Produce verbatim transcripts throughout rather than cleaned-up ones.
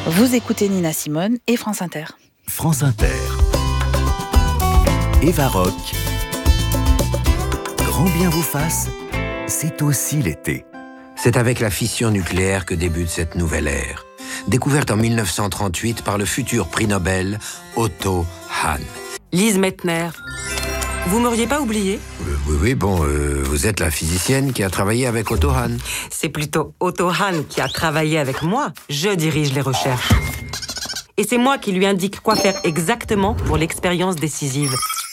Vous écoutez Nina Simone et France Inter. France Inter. Eva Rock. Grand bien vous fasse, c'est aussi l'été. C'est avec la fission nucléaire que débute cette nouvelle ère. Découverte en mille neuf cent trente-huit par le futur prix Nobel Otto Hahn. Lise Meitner, vous m'auriez pas oublié ? euh, Oui, oui, bon, euh, vous êtes la physicienne qui a travaillé avec Otto Hahn. C'est plutôt Otto Hahn qui a travaillé avec moi. Je dirige les recherches. Et c'est moi qui lui indique quoi faire exactement pour l'expérience décisive.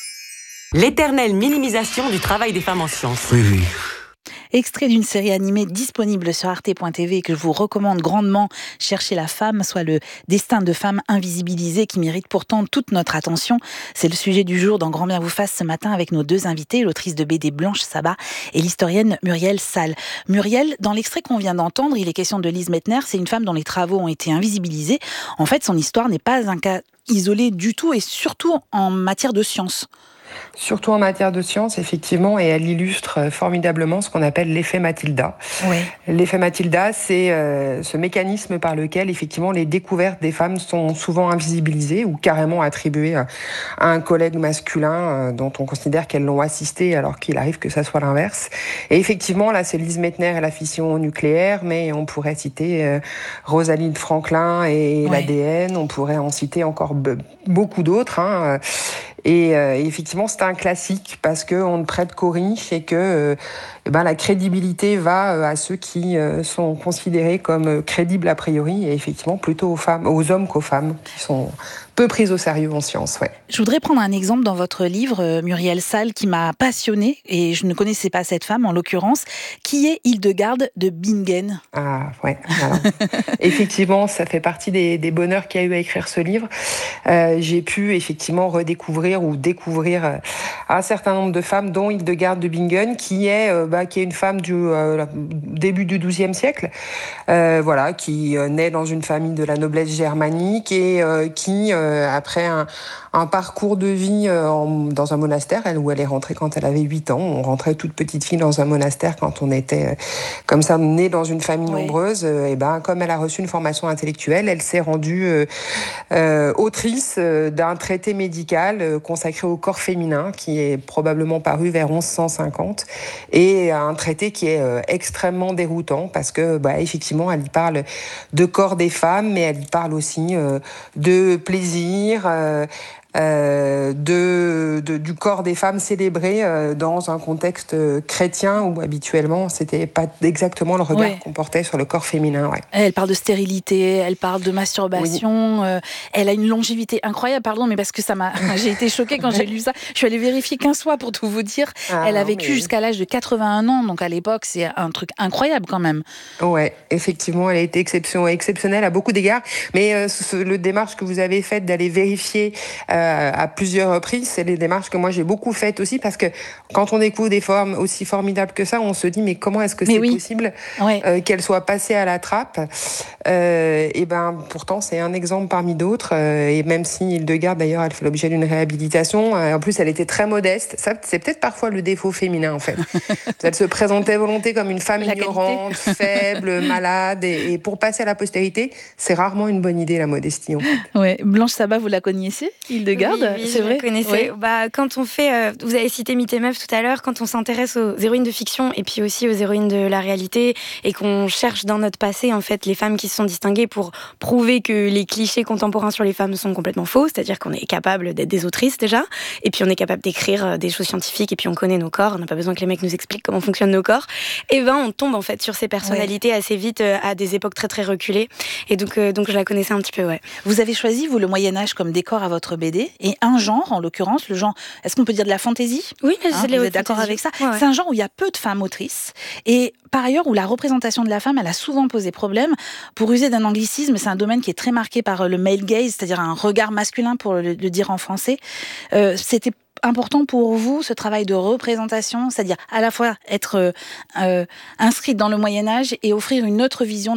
L'éternelle minimisation du travail des femmes en sciences. Oui, oui. Extrait d'une série animée disponible sur arte point t v que je vous recommande grandement, Chercher la femme, soit le destin de femmes invisibilisées qui méritent pourtant toute notre attention. C'est le sujet du jour dans Grand bien vous fasse ce matin avec nos deux invités, l'autrice de B D Blanche Sabat et l'historienne Muriel Salles. Muriel, dans l'extrait qu'on vient d'entendre, il est question de Lise Meitner, c'est une femme dont les travaux ont été invisibilisés. En fait, son histoire n'est pas un cas isolé du tout et surtout en matière de science. Surtout en matière de science, effectivement, et elle illustre formidablement ce qu'on appelle l'effet Matilda. Oui. L'effet Matilda, c'est euh, ce mécanisme par lequel, effectivement, les découvertes des femmes sont souvent invisibilisées ou carrément attribuées à, à un collègue masculin euh, dont on considère qu'elles l'ont assisté alors qu'il arrive que ça soit l'inverse. Et effectivement, là, c'est Lise Meitner et la fission nucléaire, mais on pourrait citer euh, Rosalind Franklin et oui. l'A D N, on pourrait en citer encore b- beaucoup d'autres, hein. Et euh, effectivement, c'est un classique parce que on ne prête qu'aux riches et que euh, eh ben, la crédibilité va euh, à ceux qui euh, sont considérés comme euh, crédibles a priori et effectivement plutôt aux femmes, aux hommes qu'aux femmes qui sont peu prises au sérieux en sciences. Ouais. Je voudrais prendre un exemple dans votre livre, euh, Muriel Salles, qui m'a passionnée et je ne connaissais pas cette femme en l'occurrence, qui est Hildegarde de Bingen. Ah ouais. Alors, effectivement, ça fait partie des, des bonheurs qu'il y a eu à écrire ce livre. Euh, j'ai pu effectivement redécouvrir ou découvrir un certain nombre de femmes, dont Hildegarde de Bingen, qui est, euh, bah, qui est une femme du euh, début du douzième siècle, euh, voilà, qui euh, naît dans une famille de la noblesse germanique et euh, qui, euh, après un, un parcours de vie euh, en, dans un monastère, elle, où elle est rentrée quand elle avait huit ans, on rentrait toute petite fille dans un monastère quand on était euh, comme ça, née dans une famille oui. nombreuse, euh, et ben, comme elle a reçu une formation intellectuelle, elle s'est rendue euh, euh, autrice euh, d'un traité médical euh, consacré au corps féminin, qui est probablement paru vers onze cent cinquante, et un traité qui est euh, extrêmement déroutant, parce que, bah, effectivement, elle y parle de corps des femmes, mais elle y parle aussi euh, de plaisir, euh, Euh, de, de, du corps des femmes célébré euh, dans un contexte euh, chrétien où habituellement c'était pas exactement le regard ouais. qu'on portait sur le corps féminin. Ouais. Elle parle de stérilité, elle parle de masturbation, oui. euh, elle a une longévité incroyable, pardon, mais parce que ça m'a, j'ai été choquée quand j'ai lu ça. Je suis allée vérifier quinze fois pour tout vous dire. Ah, elle a vécu mais... jusqu'à l'âge de quatre-vingt-un ans, donc à l'époque c'est un truc incroyable quand même. Ouais, effectivement, elle a été exception, exceptionnelle à beaucoup d'égards, mais euh, ce, le démarche que vous avez faite d'aller vérifier euh, à plusieurs reprises, c'est les démarches que moi j'ai beaucoup faites aussi, parce que quand on découvre des formes aussi formidables que ça, on se dit mais comment est-ce que mais c'est oui. possible ouais. euh, qu'elle soit passée à la trappe euh, et ben pourtant c'est un exemple parmi d'autres euh, et même si Hildegarde d'ailleurs elle fait l'objet d'une réhabilitation, euh, en plus elle était très modeste, ça c'est peut-être parfois le défaut féminin en fait. Elle se présentait volonté comme une femme la ignorante, qualité. faible, malade et, et pour passer à la postérité, c'est rarement une bonne idée la modestie en fait. Ouais. Blanche Sabat, vous la connaissez, Hildegarde? Oui, oui, c'est je vrai. la connaissais. Oui. Bah, quand on fait, euh, vous avez cité Mythes et Meufs tout à l'heure, quand on s'intéresse aux héroïnes de fiction et puis aussi aux héroïnes de la réalité et qu'on cherche dans notre passé en fait les femmes qui se sont distinguées pour prouver que les clichés contemporains sur les femmes sont complètement faux, c'est-à-dire qu'on est capable d'être des autrices déjà, et puis on est capable d'écrire des choses scientifiques et puis on connaît nos corps, on n'a pas besoin que les mecs nous expliquent comment fonctionnent nos corps. Et ben on tombe en fait sur ces personnalités ouais. assez vite euh, à des époques très très reculées. Et donc euh, donc je la connaissais un petit peu, ouais. Vous avez choisi vous le Moyen Âge comme décor à votre B D et un genre, en l'occurrence, le genre, est-ce qu'on peut dire de la fantaisie ? Oui, hein, c'est de la vous êtes d'accord avec ça ? Ouais, ouais. C'est un genre où il y a peu de femmes autrices et par ailleurs où la représentation de la femme, elle a souvent posé problème. Pour user d'un anglicisme, c'est un domaine qui est très marqué par le male gaze, c'est-à-dire un regard masculin pour le, le dire en français. Euh, c'était important pour vous, ce travail de représentation, c'est-à-dire à la fois être euh, euh, inscrite dans le Moyen-Âge et offrir une autre vision de la femme ?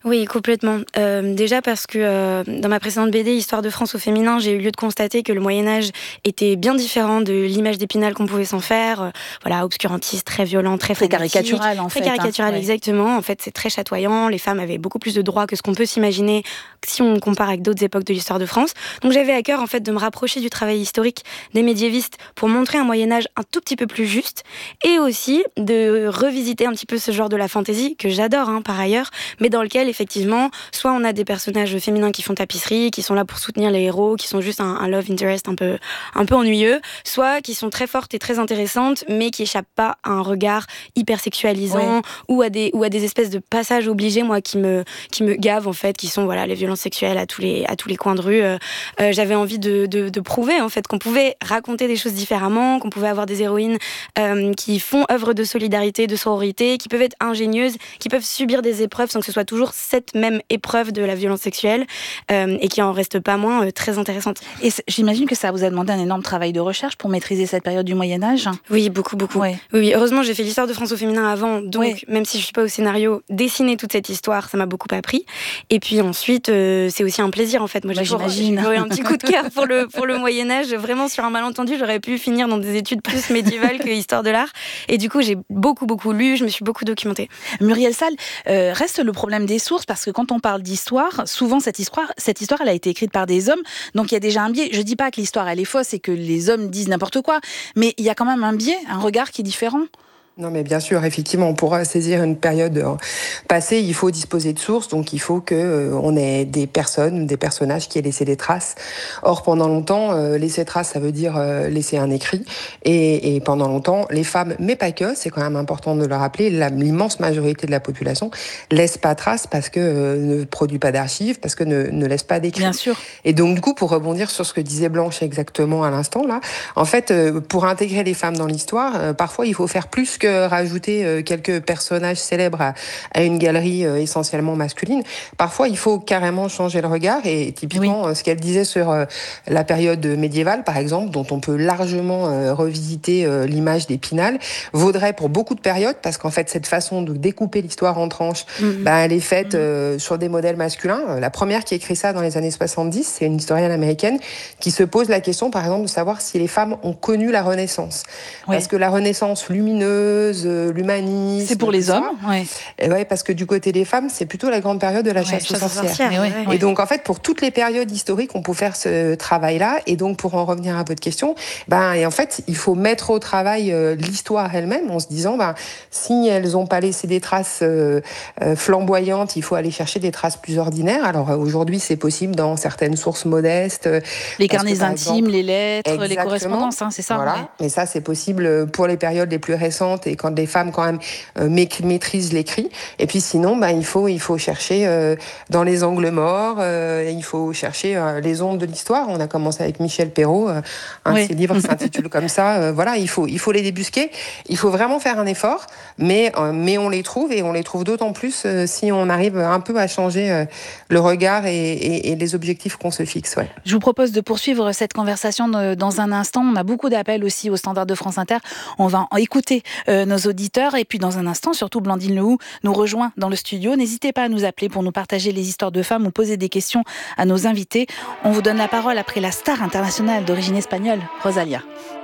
Oui, complètement. Euh, déjà parce que euh, dans ma précédente B D, Histoire de France au féminin, j'ai eu lieu de constater que le Moyen-Âge était bien différent de l'image d'Épinal qu'on pouvait s'en faire. Euh, voilà, obscurantiste, très violent, très Très caricatural en très fait. Très caricatural, hein. exactement. En fait, c'est très chatoyant. Les femmes avaient beaucoup plus de droits que ce qu'on peut s'imaginer si on compare avec d'autres époques de l'histoire de France. Donc j'avais à cœur en fait de me rapprocher du travail historique des médiévistes pour montrer un Moyen-Âge un tout petit peu plus juste et aussi de revisiter un petit peu ce genre de la fantaisie que j'adore hein, par ailleurs, mais dans lequel effectivement, soit on a des personnages féminins qui font tapisserie, qui sont là pour soutenir les héros, qui sont juste un, un love interest un peu, un peu ennuyeux, soit qui sont très fortes et très intéressantes, mais qui échappent pas à un regard hyper sexualisant, ouais. ou à des ou à des espèces de passages obligés, moi, qui me qui me gavent en fait, qui sont voilà les violences sexuelles à tous les à tous les coins de rue. Euh, euh, j'avais envie de, de de prouver en fait qu'on pouvait raconter des choses différemment, qu'on pouvait avoir des héroïnes euh, qui font œuvre de solidarité, de sororité, qui peuvent être ingénieuses, qui peuvent subir des épreuves sans que ce soit toujours cette même épreuve de la violence sexuelle euh, et qui en reste pas moins euh, très intéressante. Et j'imagine que ça vous a demandé un énorme travail de recherche pour maîtriser cette période du Moyen-Âge. Oui, beaucoup, beaucoup. Ouais. Oui, oui, heureusement, j'ai fait l'histoire de France au féminin avant, donc ouais. même si je suis pas au scénario, dessiner toute cette histoire, ça m'a beaucoup appris. Et puis ensuite, euh, c'est aussi un plaisir en fait. Moi, bah, j'ai j'imagine. eu un petit coup de cœur pour le pour le Moyen-Âge. Vraiment, sur un malentendu, j'aurais pu finir dans des études plus médiévales que histoire de l'art. Et du coup, j'ai beaucoup, beaucoup lu, je me suis beaucoup documentée. Muriel Salles, euh, reste le problème des sources parce que quand on parle d'histoire, souvent cette histoire, cette histoire, elle a été écrite par des hommes, donc il y a déjà un biais. Je dis pas que l'histoire elle est fausse et que les hommes disent n'importe quoi, mais il y a quand même un biais, un regard qui est différent. Non, mais bien sûr, effectivement, on pourra saisir une période passée, il faut disposer de sources, donc il faut que euh, on ait des personnes, des personnages qui aient laissé des traces. Or, pendant longtemps, euh, laisser trace, ça veut dire euh, laisser un écrit, et, et pendant longtemps, les femmes, mais pas que, c'est quand même important de le rappeler, la, l'immense majorité de la population laisse pas trace parce que euh, ne produit pas d'archives, parce que ne, ne laisse pas d'écrits. Bien sûr. Et donc, du coup, pour rebondir sur ce que disait Blanche exactement à l'instant, là, en fait, euh, pour intégrer les femmes dans l'histoire, euh, parfois, il faut faire plus que rajouter quelques personnages célèbres à, à une galerie essentiellement masculine. Parfois, il faut carrément changer le regard et typiquement, oui. ce qu'elle disait sur la période médiévale, par exemple, dont on peut largement revisiter l'image d'Épinal, vaudrait pour beaucoup de périodes parce qu'en fait, cette façon de découper l'histoire en tranches, mmh. bah, elle est faite mmh. euh, sur des modèles masculins. La première qui écrit ça dans les années soixante-dix, c'est une historienne américaine qui se pose la question, par exemple, de savoir si les femmes ont connu la Renaissance. Oui. Parce que la Renaissance lumineuse, l'humanisme. C'est pour les hommes, oui. Et ouais, parce que du côté des femmes, c'est plutôt la grande période de la ouais, chasse aux sorcières. sorcières ouais, ouais. Et donc, en fait, pour toutes les périodes historiques, on peut faire ce travail-là. Et donc, pour en revenir à votre question, ben, et en fait, il faut mettre au travail euh, l'histoire elle-même en se disant, ben, si elles n'ont pas laissé des traces euh, euh, flamboyantes, il faut aller chercher des traces plus ordinaires. Alors, euh, aujourd'hui, c'est possible dans certaines sources modestes. Les carnets que, intimes, exemple, les lettres, exactement. Les correspondances, hein, c'est ça. Voilà. Ouais. Mais ça, c'est possible pour les périodes les plus récentes et quand les femmes quand même euh, maîtrisent l'écrit. Et puis sinon, bah, il faut il faut chercher euh, dans les angles morts. Euh, il faut chercher euh, les ombres de l'histoire. On a commencé avec Michel Perrault. Euh, un oui. de ses livres s'intitule comme ça. Euh, voilà, il faut il faut les débusquer. Il faut vraiment faire un effort, mais euh, mais on les trouve et on les trouve d'autant plus euh, si on arrive un peu à changer euh, le regard et, et, et les objectifs qu'on se fixe. Ouais. Je vous propose de poursuivre cette conversation de, dans un instant. On a beaucoup d'appels aussi au standard de France Inter. On va en écouter euh, nos auditeurs et puis dans un instant, surtout Blandine Lehoux nous rejoint dans le studio. N'hésitez pas à nous appeler pour nous partager les histoires de femmes ou poser des questions à nos invités. On vous donne la parole après la star internationale d'origine espagnole, Rosalía.